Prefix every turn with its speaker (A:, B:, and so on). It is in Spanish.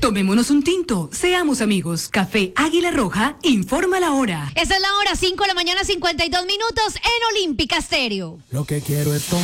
A: Tomémonos un tinto, seamos amigos. Café Águila Roja, informa la hora.
B: Esa es la hora, 5 de la mañana, 52 minutos en Olímpica Estéreo.
C: Lo que quiero es